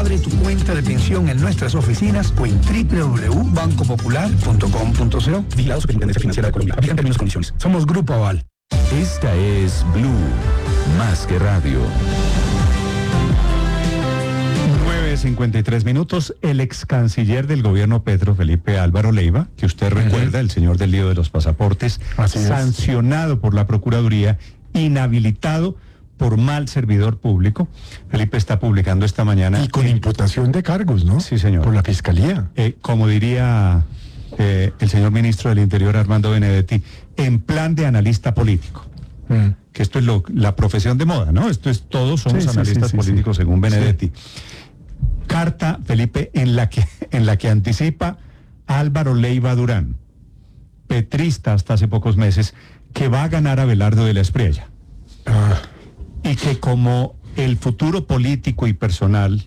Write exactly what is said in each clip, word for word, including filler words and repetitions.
Abre tu cuenta de pensión en nuestras oficinas o en doble u doble u doble u punto banco popular punto com punto co. Vigilado Superintendencia Financiera de Colombia. Aplican términos y condiciones. Somos Grupo Aval. Esta es Blue, más que radio. nueve cincuenta y tres minutos. El ex canciller del gobierno Petro, Felipe Álvaro Leiva, que usted recuerda, el señor del lío de los pasaportes, Así es. sancionado por la Procuraduría, inhabilitado por mal servidor público. Felipe está publicando esta mañana. Y con eh, imputación de cargos, ¿no? Sí, señor. Por la Fiscalía. Eh, como diría eh, el señor ministro del Interior, Armando Benedetti, en plan de analista político. Mm. Que esto es lo, la profesión de moda, ¿no? Esto es, todos somos Sí, sí, analistas sí, sí, políticos, sí. según Benedetti. Carta, Felipe, en la que, en la que anticipa Álvaro Leiva Durán, petrista hasta hace pocos meses, que va a ganar Abelardo de la Espriella. Ah. Y que como el futuro político y personal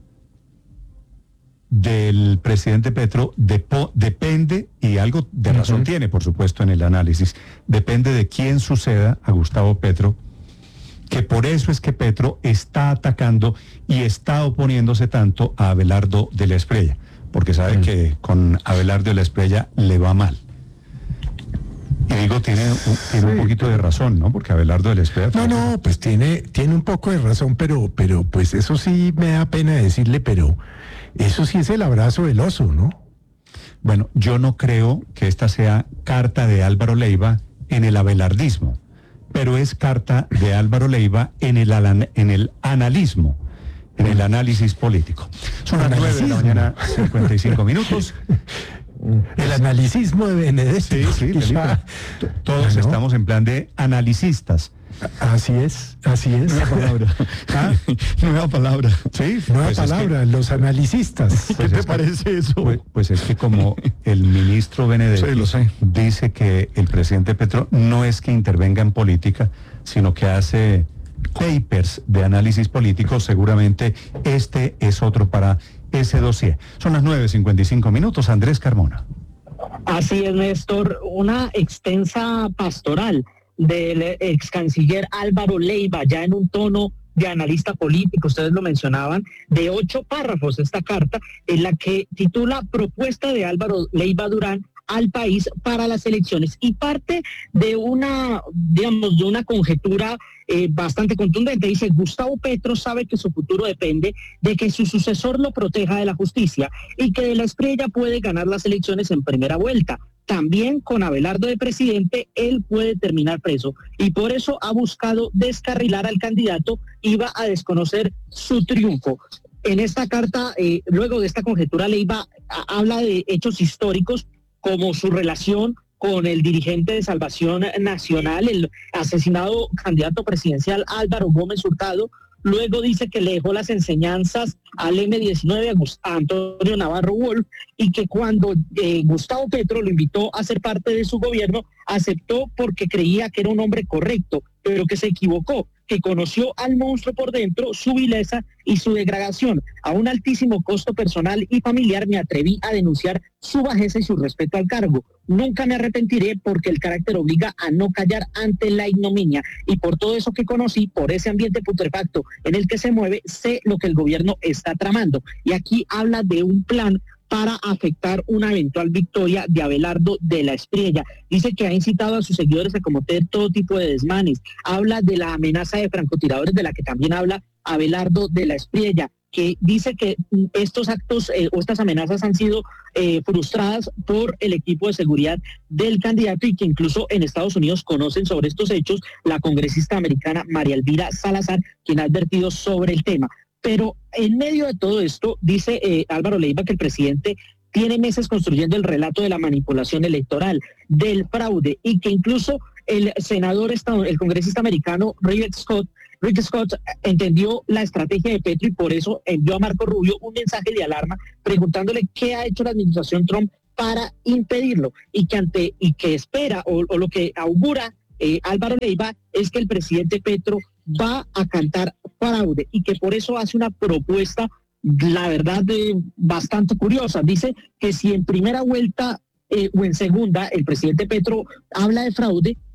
del presidente Petro depo, depende, y algo de razón Uh-huh. tiene, por supuesto, en el análisis, depende de quién suceda a Gustavo Petro, que por eso es que Petro está atacando y está oponiéndose tanto a Abelardo de la Espriella, porque sabe Uh-huh. que con Abelardo de la Espriella le va mal. Y digo, tiene, un, tiene Sí. un poquito de razón, ¿no? Porque Abelardo de la Espriella... No, no, pues tiene, tiene un poco de razón, pero, pero pues eso sí me da pena decirle, pero eso sí es el abrazo del oso, ¿no? Bueno, yo no creo que esta sea carta de Álvaro Leiva en el abelardismo, pero es carta de Álvaro Leiva en el, alan, en el analismo, en el análisis político. Son las nueve de la mañana, cincuenta y cinco minutos. El analicismo de Benedetti. Sí, sí, Felipe. T- Todos Bueno. estamos en plan de analicistas. Así es, así es. Nueva palabra. ¿Ah? Nueva palabra. Sí, Nueva pues es palabra, los analicistas. que- pues es que- Pues, pues es que como el ministro Benedetti Sí, lo sé. dice que el presidente Petro no es que intervenga en política, sino que hace papers de análisis político, seguramente este es otro para ese dossier. Son las nueve cincuenta y cinco minutos. Andrés Carmona. Así es, Néstor, una extensa pastoral del ex canciller Álvaro Leiva, ya en un tono de analista político, ustedes lo mencionaban, de ocho párrafos esta carta, en la que titula Propuesta de Álvaro Leiva Durán al país para las elecciones, y parte de una, digamos, de una conjetura eh, bastante contundente. Dice: Gustavo Petro sabe que su futuro depende de que su sucesor lo proteja de la justicia y que de la Espriella puede ganar las elecciones en primera vuelta. También con Abelardo de presidente, él puede terminar preso y por eso ha buscado descarrilar al candidato y va a desconocer su triunfo. En esta carta, eh, luego de esta conjetura, Leiva a, habla de hechos históricos como su relación con el dirigente de Salvación Nacional, el asesinado candidato presidencial Álvaro Gómez Hurtado. Luego dice que le dejó las enseñanzas al eme diecinueve, a Antonio Navarro Wolf, y que cuando eh, Gustavo Petro lo invitó a ser parte de su gobierno, aceptó porque creía que era un hombre correcto, pero que se equivocó, que conoció al monstruo por dentro, su vileza y su degradación. A un altísimo costo personal y familiar me atreví a denunciar su bajeza y su respeto al cargo. Nunca me arrepentiré porque el carácter obliga a no callar ante la ignominia, y por todo eso que conocí, por ese ambiente putrefacto en el que se mueve, sé lo que el gobierno está tramando. Y aquí habla de un plan para afectar una eventual victoria de Abelardo de la Espriella. Dice que ha incitado a sus seguidores a cometer todo tipo de desmanes. Habla de la amenaza de francotiradores, de la que también habla Abelardo de la Espriella, que dice que estos actos eh, o estas amenazas han sido eh, frustradas por el equipo de seguridad del candidato, y que incluso en Estados Unidos conocen sobre estos hechos la congresista americana María Elvira Salazar, quien ha advertido sobre el tema. Pero en medio de todo esto, dice eh, Álvaro Leiva que el presidente tiene meses construyendo el relato de la manipulación electoral, del fraude, y que incluso el senador, el congresista americano Rick Scott, Rick Scott entendió la estrategia de Petro y por eso envió a Marco Rubio un mensaje de alarma preguntándole qué ha hecho la administración Trump para impedirlo, y que ante y que espera o, o lo que augura eh, Álvaro Leiva es que el presidente Petro va a cantar fraude y que por eso hace una propuesta, la verdad, de, bastante curiosa. Dice que si en primera vuelta eh, o en segunda el presidente Petro habla de fraude,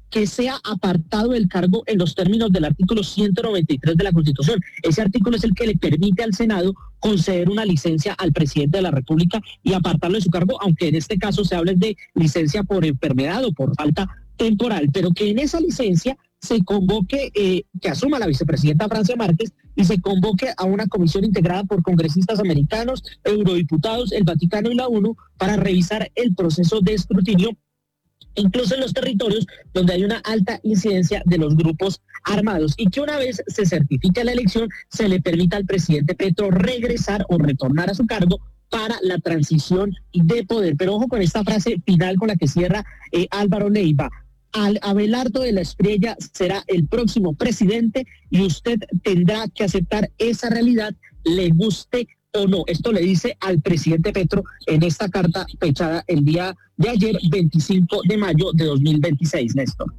que sea apartado del cargo en los términos del artículo ciento noventa y tres de la Constitución. Ese artículo es el que le permite al Senado conceder una licencia al presidente de la República y apartarlo de su cargo, aunque en este caso se hable de licencia por enfermedad o por falta temporal, pero que en esa licencia se convoque, eh, que asuma la vicepresidenta Francia Márquez y se convoque a una comisión integrada por congresistas americanos, eurodiputados, el Vaticano y la ONU para revisar el proceso de escrutinio, incluso en los territorios donde hay una alta incidencia de los grupos armados, y que una vez se certifique la elección se le permita al presidente Petro regresar o retornar a su cargo para la transición de poder. Pero ojo con esta frase final con la que cierra eh, Álvaro Leiva: Al Abelardo de la Espriella será el próximo presidente y usted tendrá que aceptar esa realidad, le guste o no. Esto le dice al presidente Petro en esta carta fechada el día de ayer, veinticinco de mayo de dos mil veintiséis, Néstor.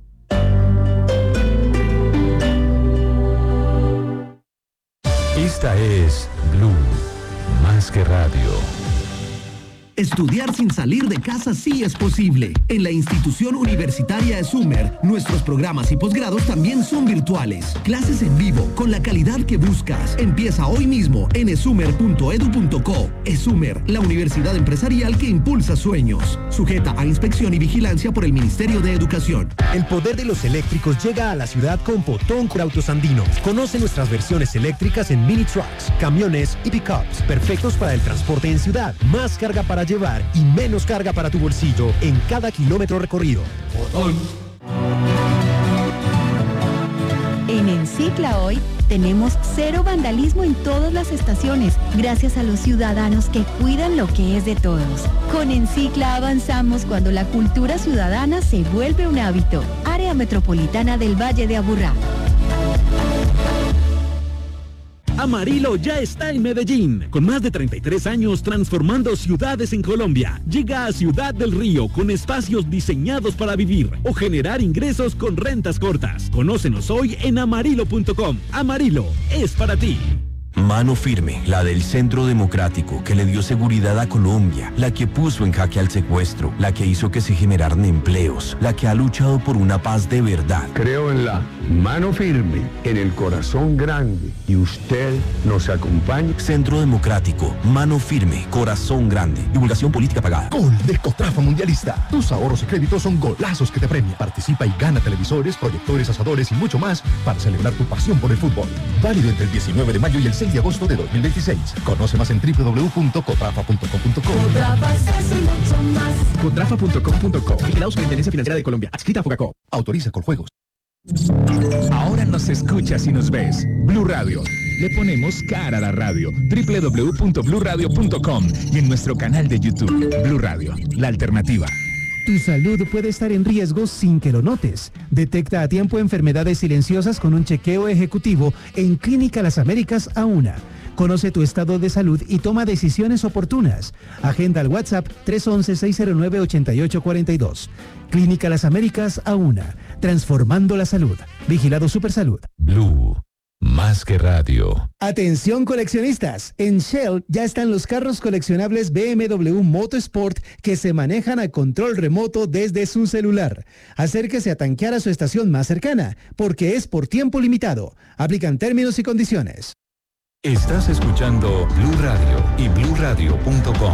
Esta es Blue, más que radio. Estudiar sin salir de casa sí es posible. En la institución universitaria ESUMER, nuestros programas y posgrados también son virtuales. Clases en vivo, con la calidad que buscas. Empieza hoy mismo en esumer punto edu punto co. ESUMER, la universidad empresarial que impulsa sueños. Sujeta a inspección y vigilancia por el Ministerio de Educación. El poder de los eléctricos llega a la ciudad con Potón Autos Andinos. Conoce nuestras versiones eléctricas en mini trucks, camiones y pickups, perfectos para el transporte en ciudad. Más carga para llevar y menos carga para tu bolsillo en cada kilómetro recorrido. Potón. En Encicla hoy tenemos cero vandalismo en todas las estaciones, gracias a los ciudadanos que cuidan lo que es de todos. Con Encicla avanzamos cuando la cultura ciudadana se vuelve un hábito. Área Metropolitana del Valle de Aburrá. Amarillo ya está en Medellín, con más de treinta y tres años transformando ciudades en Colombia. Llega a Ciudad del Río con espacios diseñados para vivir o generar ingresos con rentas cortas. Conócenos hoy en amarillo punto com. Amarillo es para ti. Mano firme, la del Centro Democrático, que le dio seguridad a Colombia, la que puso en jaque al secuestro, la que hizo que se generaran empleos, la que ha luchado por una paz de verdad. Creo en la mano firme, en el corazón grande, y usted nos acompaña. Centro Democrático, mano firme, corazón grande, divulgación política pagada. Gol de Cotrafa Mundialista. Tus ahorros y créditos son golazos que te premian. Participa y gana televisores, proyectores, asadores y mucho más para celebrar tu pasión por el fútbol. Válido entre el diecinueve de mayo y el seis de agosto de dos mil veintiséis. Conoce más en doble u doble u doble u punto cotrafa punto com punto co. cotrafa punto com punto co. Vigilado Superintendencia Financiera de Colombia. Adscrita a Fogacop. Autoriza con juegos. Ahora nos escuchas y nos ves. Blue Radio. Le ponemos cara a la radio. doble u doble u doble u punto blue radio punto com y en nuestro canal de YouTube. Blue Radio, la alternativa. Tu salud puede estar en riesgo sin que lo notes. Detecta a tiempo enfermedades silenciosas con un chequeo ejecutivo en Clínica Las Américas A una. Conoce tu estado de salud y toma decisiones oportunas. Agenda al WhatsApp tres once, seis cero nueve, ocho ocho cuatro dos. Clínica Las Américas A una. Transformando la salud. Vigilado Supersalud. Blue. Más que radio. Atención coleccionistas, en Shell ya están los carros coleccionables B M W Motorsport que se manejan a control remoto desde su celular. Acérquese a tanquear a su estación más cercana, porque es por tiempo limitado. Aplican términos y condiciones. Estás escuchando Blue Radio y blue radio punto com.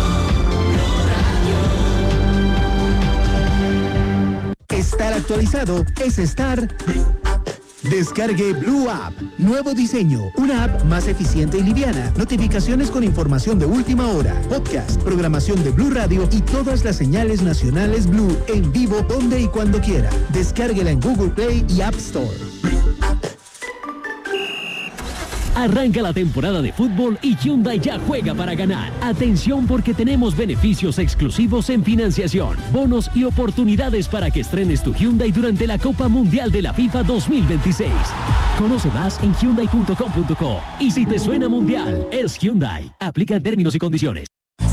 Estar actualizado es estar... Descargue Blue App. Nuevo diseño. Una app más eficiente y liviana. Notificaciones con información de última hora. Podcast, programación de Blue Radio y todas las señales nacionales Blue en vivo donde y cuando quiera. Descárguela en Google Play y App Store. Arranca la temporada de fútbol y Hyundai ya juega para ganar. Atención porque tenemos beneficios exclusivos en financiación, bonos y oportunidades para que estrenes tu Hyundai durante la Copa Mundial de la FIFA dos mil veintiséis. Conoce más en hyundai punto com punto co. Y si te suena mundial, es Hyundai. Aplica términos y condiciones.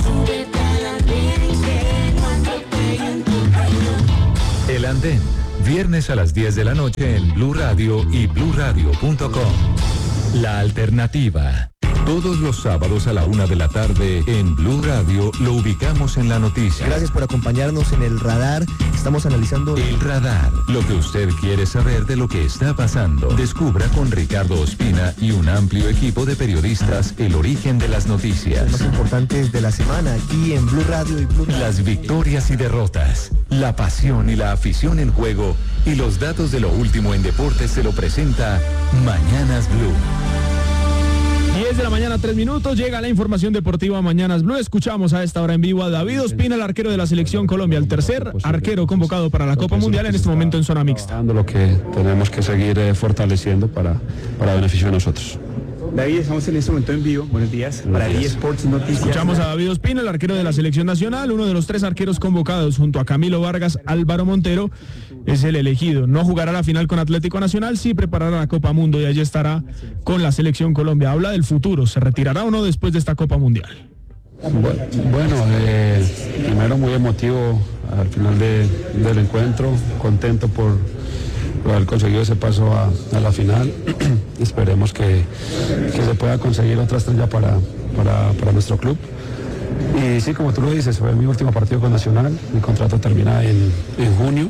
El Andén, viernes a las diez de la noche en Blue Radio y blue radio punto com. La alternativa. Todos los sábados a la una de la tarde en Blue Radio lo ubicamos en la noticia. Gracias por acompañarnos en El Radar. Estamos analizando... El Radar, lo que usted quiere saber de lo que está pasando. Descubra con Ricardo Ospina y un amplio equipo de periodistas el origen de las noticias. Los más importantes de la semana aquí en Blue Radio y Blue Radio. Las victorias y derrotas, la pasión y la afición en juego y los datos de lo último en deportes se lo presenta Mañanas Blue. diez de la mañana, tres minutos, llega la información deportiva Mañanas Blue. Escuchamos a esta hora en vivo a David Ospina, el arquero de la selección Colombia, el tercer arquero convocado para la Copa Mundial en este momento en zona mixta. Lo que tenemos que seguir eh, fortaleciendo para, para beneficio de nosotros. David, estamos en este momento en vivo. Buenos días. Buenos para días. eSports Noticias. Escuchamos a David Ospina, el arquero de la selección nacional, uno de los tres arqueros convocados junto a Camilo Vargas. Álvaro Montero es el elegido. No jugará la final con Atlético Nacional, sí preparará la Copa Mundo y allí estará con la selección Colombia. Habla del futuro, ¿se retirará o no después de esta Copa Mundial? Bueno, eh, primero muy emotivo al final de, del encuentro, contento por por haber conseguido ese paso a, a la final. Esperemos que, que se pueda conseguir otra estrella para, para, para nuestro club. Y sí, como tú lo dices, fue mi último partido con Nacional, mi contrato termina en, en junio.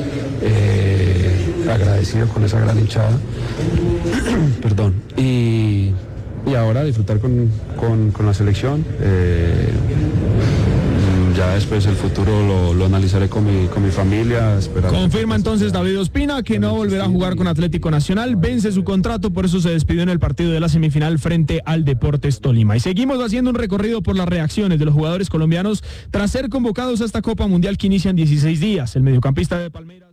Eh, agradecido con esa gran hinchada. Perdón. Y, y ahora disfrutar con, con, con la selección. Eh, Ya después el futuro lo, lo analizaré con mi, con mi familia. Esperar. Confirma entonces David Ospina que no volverá a jugar con Atlético Nacional, vence su contrato, por eso se despidió en el partido de la semifinal frente al Deportes Tolima. Y seguimos haciendo un recorrido por las reacciones de los jugadores colombianos tras ser convocados a esta Copa Mundial que inicia en dieciséis días. El mediocampista de Palmeiras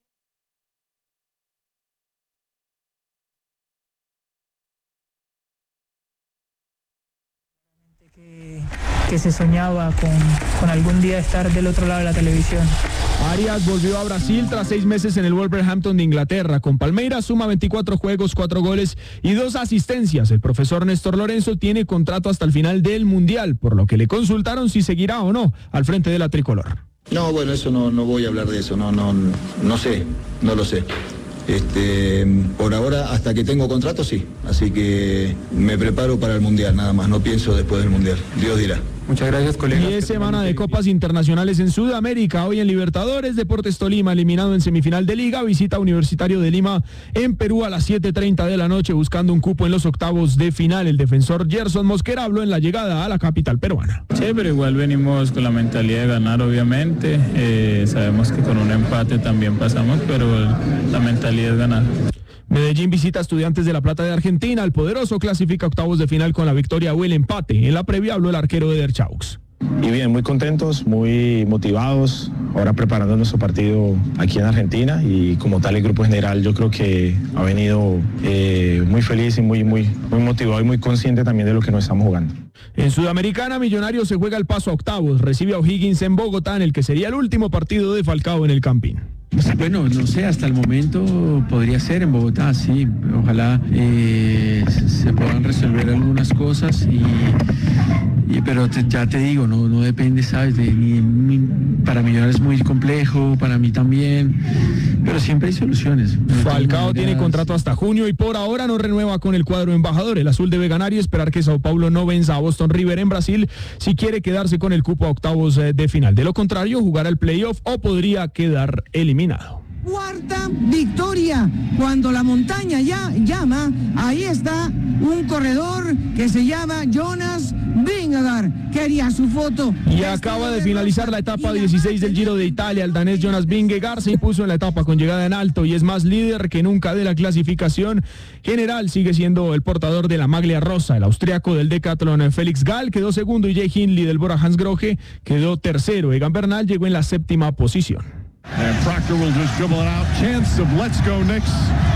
que se soñaba con, con algún día estar del otro lado de la televisión. Arias volvió a Brasil tras seis meses en el Wolverhampton de Inglaterra. Con Palmeiras suma veinticuatro juegos, cuatro goles y dos asistencias. El profesor Néstor Lorenzo tiene contrato hasta el final del Mundial, por lo que le consultaron si seguirá o no al frente de la tricolor. No, bueno, eso no, no voy a hablar de eso, no, no, no sé, no lo sé. Este, por ahora, hasta que tengo contrato, sí. Así que me preparo para el Mundial, nada más. No pienso después del Mundial. Dios dirá. Muchas gracias, colega. Y es semana de copas internacionales en Sudamérica. Hoy en Libertadores, Deportes Tolima eliminado en semifinal de Liga, visita Universitario de Lima en Perú a las siete treinta de la noche buscando un cupo en los octavos de final. El defensor Gerson Mosquera habló en la llegada a la capital peruana. Sí, pero igual venimos con la mentalidad de ganar, obviamente. Eh, sabemos que con un empate también pasamos, pero la mentalidad es ganar. Medellín visita a Estudiantes de La Plata de Argentina. El poderoso clasifica octavos de final con la victoria o el empate. En la previa habló el arquero Eder Chaux. Y bien, muy contentos, muy motivados, ahora preparando nuestro partido aquí en Argentina y como tal el grupo general yo creo que ha venido eh, muy feliz y muy, muy, muy motivado y muy consciente también de lo que nos estamos jugando. En Sudamericana, Millonarios se juega el paso a octavos, recibe a O'Higgins en Bogotá en el que sería el último partido de Falcao en el Campín. Bueno, no sé, hasta el momento podría ser en Bogotá, sí. Ojalá eh, se puedan resolver algunas cosas, y, y pero te, ya te digo, no, no depende, ¿sabes? De, ni, ni, para Millonarios es muy complejo, para mí también, pero siempre hay soluciones. Falcao tiene contrato hasta junio y por ahora no renueva con el cuadro embajador. El azul debe ganar y esperar que Sao Paulo no venza a Boston River en Brasil si quiere quedarse con el cupo a octavos de final. De lo contrario, jugará el playoff o podría quedar eliminado. Cuarta victoria, cuando la montaña ya llama, ahí está un corredor que se llama Jonas Vingegaard, quería su foto. Y acaba de finalizar la etapa dieciséis del Giro de Italia. El danés Jonas Vingegaard se impuso en la etapa con llegada en alto y es más líder que nunca de la clasificación general. Sigue siendo el portador de la maglia rosa. El austriaco del Decathlon Felix Gall quedó segundo y Jay Hindley del Bora Hansgrohe quedó tercero. Egan Bernal llegó en la séptima posición. And Proctor will just dribble it out. Chance of let's go, Knicks.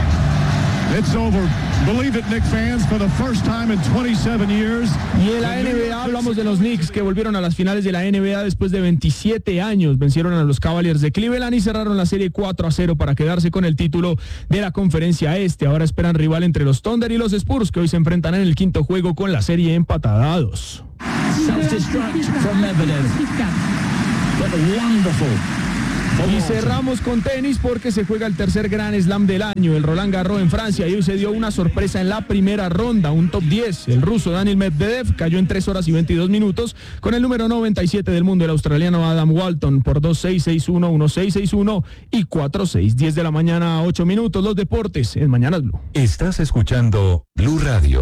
It's over. Believe it, Knicks fans, for the first time in twenty-seven years. Y en la N B A hablamos de los Knicks que volvieron a las finales de la N B A después de veintisiete años. Vencieron a los Cavaliers de Cleveland y cerraron la serie cuatro a cero para quedarse con el título de la Conferencia Este. Ahora esperan rival entre los Thunder y los Spurs, que hoy se enfrentan en el quinto juego con la serie empatada a dos. Self-destruct from Medvedev. But wonderful Y cerramos con tenis porque se juega el tercer Grand Slam del año, el Roland Garros en Francia, y hoy se dio una sorpresa en la primera ronda, un top diez. El ruso Daniil Medvedev cayó en tres horas y veintidós minutos con el número noventa y siete del mundo, el australiano Adam Walton, por dos seis seis uno, uno seis seis uno y cuatro seis. diez de la mañana, ocho minutos. Los deportes en Mañanas Blue. Estás escuchando Blue Radio.